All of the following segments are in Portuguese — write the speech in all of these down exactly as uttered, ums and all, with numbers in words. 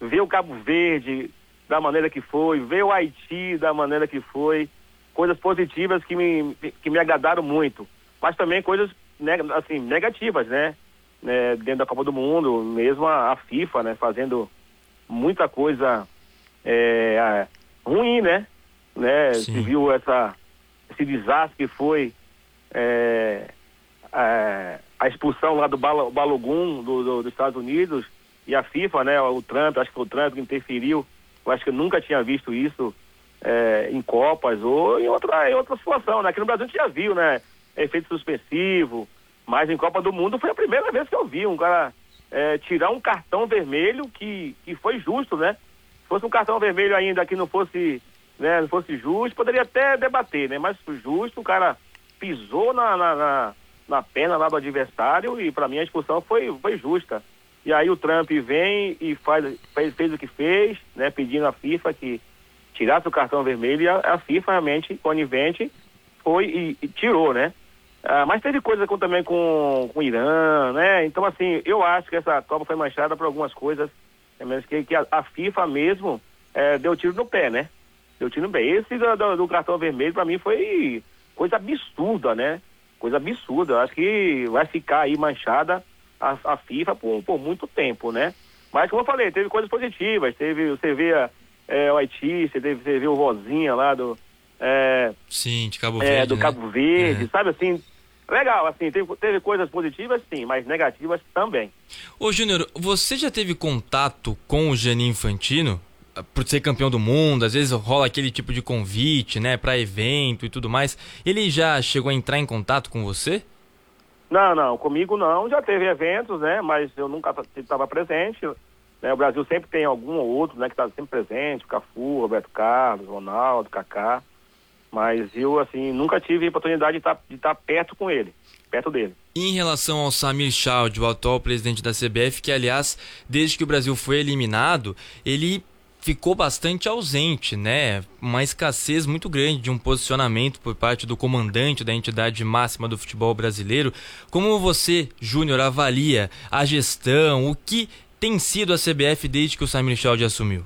ver o Cabo Verde da maneira que foi, ver o Haiti da maneira que foi, coisas positivas que me, que me agradaram muito, mas também coisas assim, negativas, né? né? Dentro da Copa do Mundo, mesmo a, a FIFA, né? Fazendo muita coisa é, ruim, né? né? Se viu essa, esse desastre que foi é, é, a expulsão lá do Bal Balogun do, do, dos Estados Unidos, e a FIFA, né? O Trump, acho que foi o Trump que interferiu. Eu acho que eu nunca tinha visto isso é, em Copas ou em outra, em outra situação, né? Aqui no Brasil a gente já viu, né? Efeito suspensivo, mas em Copa do Mundo foi a primeira vez que eu vi um cara é, tirar um cartão vermelho que, que foi justo, né? Se fosse um cartão vermelho ainda que não fosse, né, não fosse justo, poderia até debater, né? Mas foi justo, o cara pisou na, na, na, na perna lá do adversário e para mim a expulsão foi, foi justa. E aí o Trump vem e faz, fez, fez o que fez, né? Pedindo à FIFA que tirasse o cartão vermelho, e a, a FIFA realmente, conivente, foi e, e tirou, né? Ah, mas teve coisa com, também com, com o Irã, né? Então, assim, eu acho que essa Copa foi manchada por algumas coisas, é mesmo que, que a, a FIFA mesmo é, deu tiro no pé, né? Deu tiro no pé. Esse do, do, do cartão vermelho, pra mim, foi coisa absurda, né? Coisa absurda. Eu acho que vai ficar aí manchada a, a FIFA por, por muito tempo, né? Mas, como eu falei, teve coisas positivas. Teve, você vê a, é, o Haiti, você, teve, você vê o Vozinha lá do... É, sim, de Cabo Verde, é, do né? Cabo Verde, é. sabe assim, legal, assim, teve, teve coisas positivas sim, mas negativas também. Ô Júnior, você já teve contato com o Gianni Infantino? Por ser campeão do mundo, às vezes rola aquele tipo de convite, né, pra evento e tudo mais. Ele já chegou a entrar em contato com você? Não, não, comigo não, já teve eventos, né, mas eu nunca estava presente, né, o Brasil sempre tem algum ou outro, né, que está sempre presente, Cafu, Roberto Carlos, Ronaldo, Kaká. Mas eu, assim, nunca tive a oportunidade de estar de estar perto com ele, perto dele. Em relação ao Samir Chowd, o atual presidente da C B F, que, aliás, desde que o Brasil foi eliminado, ele ficou bastante ausente, né? Uma escassez muito grande de um posicionamento por parte do comandante da entidade máxima do futebol brasileiro. Como você, Júnior, avalia a gestão, o que tem sido a C B F desde que o Samir Chowd assumiu?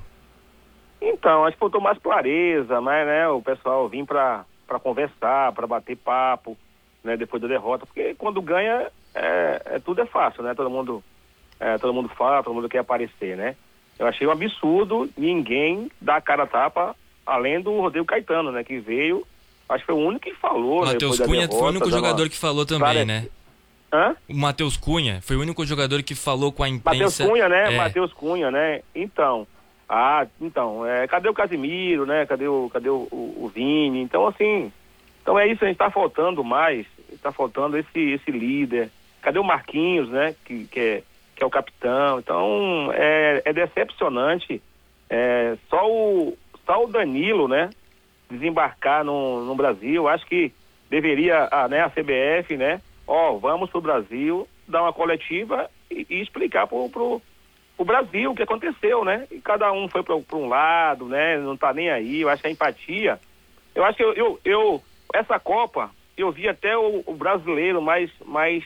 Então, acho que faltou mais clareza, mas, né, o pessoal vir para para conversar, para bater papo, né, depois da derrota, porque quando ganha, é, é, tudo é fácil, né, todo mundo, é, todo mundo fala, todo mundo quer aparecer, né. Eu achei um absurdo ninguém dar a cara a tapa, além do Rodrigo Caetano, né, que veio, acho que foi o único que falou, né, Matheus Cunha derrota, foi o único jogador uma... que falou também, cara, né. Hã? O Matheus Cunha foi o único jogador que falou com a imprensa. Matheus Cunha, né, é. Matheus Cunha, né, então... Ah, então, é, cadê o Casimiro, né? Cadê o, cadê o, o, o Vini? Então, assim, então é isso, a gente tá faltando mais, tá faltando esse, esse líder. Cadê o Marquinhos, né? Que, que, é, que é o capitão. Então, é, é decepcionante. É, só, o, só o Danilo, né? Desembarcar no, no Brasil. Acho que deveria, a, né, a C B F, né? Ó, vamos pro Brasil, dar uma coletiva e, e explicar pro... pro o Brasil, o que aconteceu, né? E cada um foi para um lado, né? Não tá nem aí. Eu acho que a empatia... Eu acho que eu... eu, eu essa Copa, eu vi até o, o brasileiro mais, mais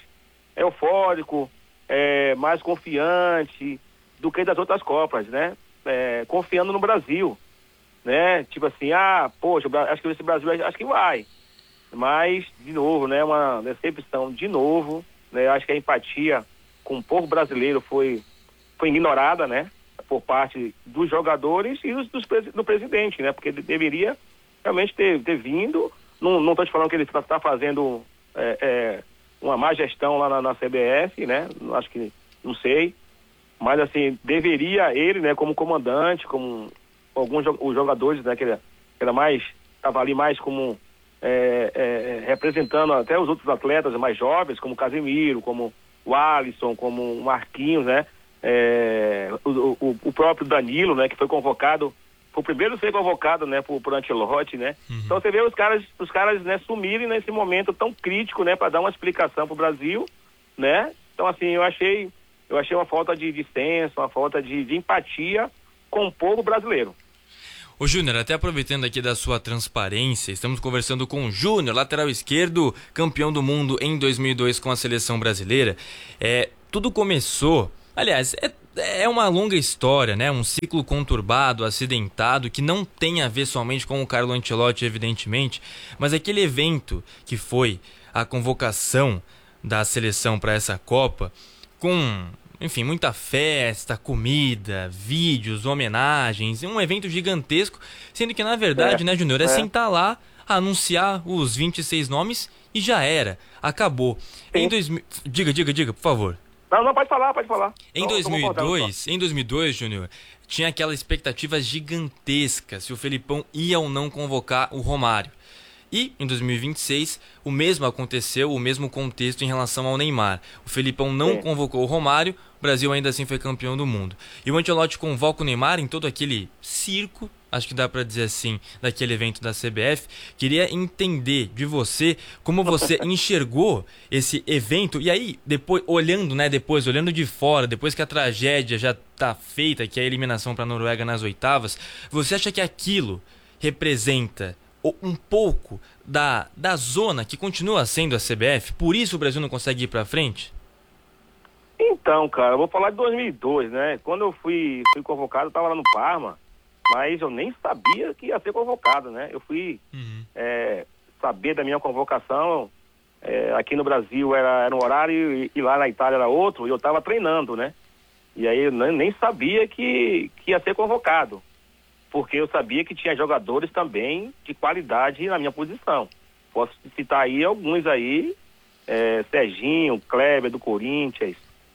eufórico, é, mais confiante do que das outras Copas, né? É, confiando no Brasil, né? Tipo assim, ah, poxa, acho que esse Brasil, acho que vai. Mas, de novo, né? Uma decepção, de novo, né? Acho que a empatia com o povo brasileiro foi... foi ignorada, né, por parte dos jogadores e dos, dos, do presidente, né, porque ele deveria realmente ter, ter vindo, não, não tô te falando que ele está tá fazendo é, é, uma má gestão lá na, na C B F, né, acho que, não sei, mas assim, deveria ele, né, como comandante, como alguns os jogadores, né, que ele, que era mais, estava ali mais como é, é, representando até os outros atletas mais jovens, como o Casimiro, como o Alisson, como o Marquinhos, né, É, o, o, o próprio Danilo, né, que foi convocado, foi o primeiro a ser convocado, né, por, por Ancelotti, né, uhum. Então você vê os caras, os caras, né, sumirem nesse momento tão crítico, né, para dar uma explicação pro Brasil, né, então assim, eu achei, eu achei uma falta de, de senso, uma falta de, de empatia com o povo brasileiro. Ô Júnior, até aproveitando aqui da sua transparência, estamos conversando com o Júnior, lateral esquerdo, campeão do mundo em dois mil e dois com a seleção brasileira. É, tudo começou... Aliás, é, é uma longa história, né? Um ciclo conturbado, acidentado, que não tem a ver somente com o Carlo Ancelotti, evidentemente, mas aquele evento que foi a convocação da seleção para essa Copa, com, enfim, muita festa, comida, vídeos, homenagens, um evento gigantesco, sendo que, na verdade, é, né, Júnior, é, é sentar lá, anunciar os vinte e seis nomes e já era, acabou. Em dois mil... Diga, diga, diga, por favor. Não, não, pode falar, pode falar. Em dois mil e dois, em dois mil e dois, Júnior, tinha aquela expectativa gigantesca se o Felipão ia ou não convocar o Romário. E, em dois mil e vinte e seis, o mesmo aconteceu, o mesmo contexto em relação ao Neymar. O Felipão não Sim. convocou o Romário, o Brasil ainda assim foi campeão do mundo. E o Ancelotti convoca o Neymar em todo aquele circo, acho que dá pra dizer assim, daquele evento da C B F. Queria entender de você como você enxergou esse evento. E aí, depois, olhando, né, depois, olhando de fora, depois que a tragédia já tá feita, que é a eliminação pra Noruega nas oitavas, você acha que aquilo representa um pouco da, da zona que continua sendo a C B F? Por isso o Brasil não consegue ir pra frente? Então, cara, eu vou falar de dois mil e dois, né? Quando eu fui, fui convocado, eu tava lá no Parma, mas eu nem sabia que ia ser convocado, né? Eu fui uhum. é, saber da minha convocação, é, aqui no Brasil era, era um horário e, e lá na Itália era outro, e eu tava treinando, né? E aí eu nem, nem sabia que, que ia ser convocado, porque eu sabia que tinha jogadores também de qualidade na minha posição. Posso citar aí alguns aí, é, Serginho, Kleber do Corinthians,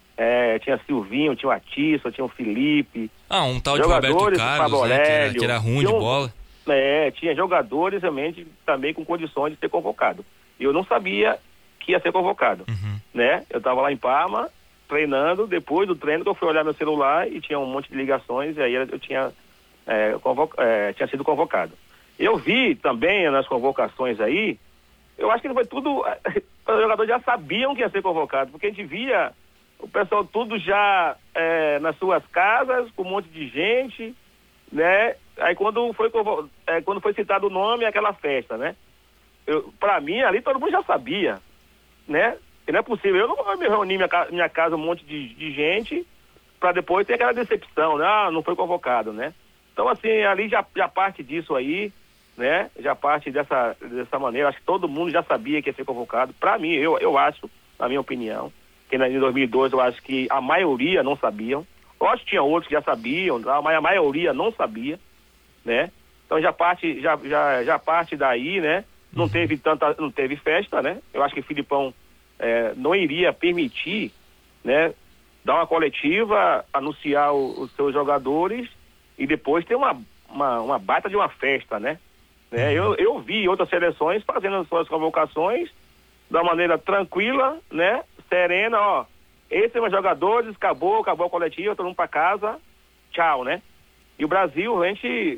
é, tinha Silvinho, tinha o Atiça, tinha o Felipe. Ah, um tal de Roberto Carlos, né, que, era, que era ruim de um, bola. É, tinha jogadores realmente também com condições de ser convocado. E eu não sabia que ia ser convocado, uhum. né? Eu estava lá em Parma, treinando, depois do treino que eu fui olhar meu celular e tinha um monte de ligações, e aí eu tinha... É, convoca, é, tinha sido convocado. Eu vi também nas convocações aí, eu acho que foi tudo, os jogadores já sabiam que ia ser convocado, porque a gente via o pessoal tudo já é, nas suas casas, com um monte de gente, né? Aí quando foi, é, quando foi citado o nome, aquela festa, né? Eu, pra mim, ali todo mundo já sabia, né? E não é possível, eu não vou me reunir minha, minha casa um monte de, de gente pra depois ter aquela decepção, né? Ah, não foi convocado, né? Então, assim, ali já, já parte disso aí, né? Já parte dessa, dessa maneira. Acho que todo mundo já sabia que ia ser convocado. Para mim, eu, eu acho, na minha opinião, que em dois mil e dois eu acho que a maioria não sabiam. Eu acho que tinha outros que já sabiam, mas a maioria não sabia, né? Então já parte, já, já, já parte daí, né? Não teve tanta, não teve festa, né? Eu acho que o Filipão é, não iria permitir, né? Dar uma coletiva, anunciar o, os seus jogadores e depois ter uma, uma, uma baita de uma festa, né? né? Eu, eu vi outras seleções fazendo as suas convocações da maneira tranquila, né? Serena, ó. Esses são os jogadores, acabou, acabou a coletiva, todo mundo pra casa, tchau, né? E o Brasil, a gente,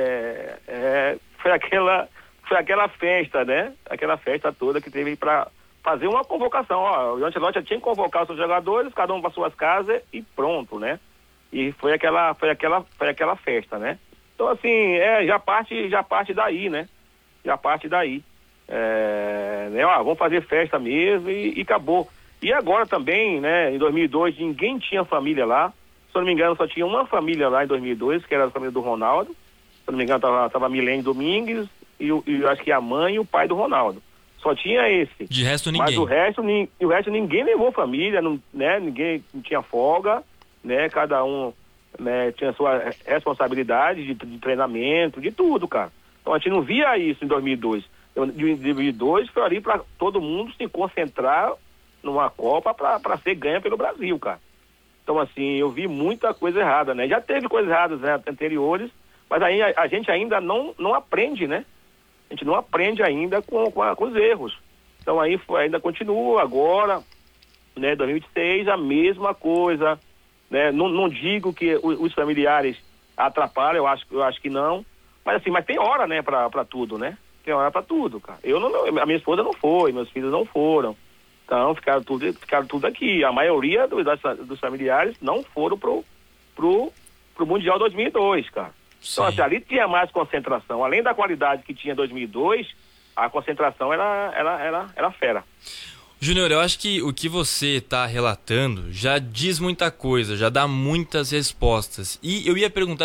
é, é, foi, aquela, foi aquela festa, né? Aquela festa toda que teve pra fazer uma convocação, ó. O Ancelotti já tinha que convocar os seus jogadores, cada um para suas casas e pronto, né? E foi aquela, foi aquela, foi aquela festa, né? Então, assim, é, já parte, já parte daí, né? Já parte daí. É, né? Ó, vamos fazer festa mesmo e, e acabou. E agora também, né? Em dois mil e dois, ninguém tinha família lá. Se eu não me engano, só tinha uma família lá em dois mil e dois, que era a família do Ronaldo. Se eu não me engano, tava, tava Milene Domingues e, e acho que a mãe e o pai do Ronaldo. Só tinha esse. De resto, ninguém. Mas o resto, ni, o resto ninguém levou família, não, né? Ninguém não tinha folga. Né, cada um, né, tinha sua responsabilidade de, de treinamento, de tudo, cara. Então a gente não via isso em dois mil e dois. Em dois mil e dois foi ali para todo mundo se concentrar numa Copa para ser ganha pelo Brasil, cara. Então, assim, eu vi muita coisa errada, né? Já teve coisas erradas, né, anteriores, mas aí a, a gente ainda não, não aprende, né? A gente não aprende ainda com, com, a, com os erros. Então aí foi, ainda continua agora, né, dois mil e seis, a mesma coisa. Né? Não, não digo que os, os familiares atrapalham, eu acho, eu acho que não, mas assim, mas tem hora, né, pra, pra tudo, né? Tem hora pra tudo, cara. Eu não, a minha esposa não foi, meus filhos não foram, então ficaram tudo, ficaram tudo aqui. A maioria do, das, dos familiares não foram pro, pro, pro Mundial dois mil e dois, cara. Sim. Então assim, ali tinha mais concentração, além da qualidade que tinha em dois mil e dois, a concentração era, era, era, era fera. Júnior, eu acho que o que você está relatando já diz muita coisa, já dá muitas respostas. E eu ia perguntar